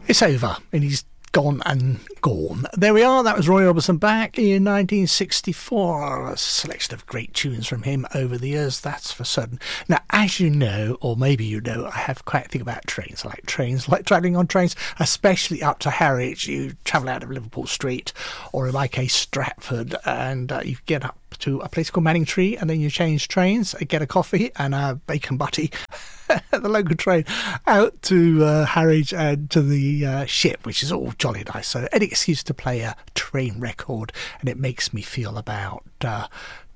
It's over, and he's gone and gone. There we are. That was Roy Orbison back in 1964. A selection of great tunes from him over the years, that's for certain. Now, as you know, or maybe you know, I have quite a thing about trains. I like trains, I like travelling on trains, especially up to Harwich. You travel out of Liverpool Street, or in my case, Stratford, and you get up to a place called Manningtree, and then you change trains, get a coffee and a bacon butty at the local train out to Harwich and to the ship, which is all jolly nice. So any excuse to play a train record, and it makes me feel about